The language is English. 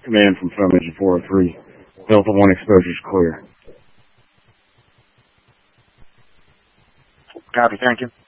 Command from Foam Engine 403. Delta 1 exposure is clear. Copy, thank you.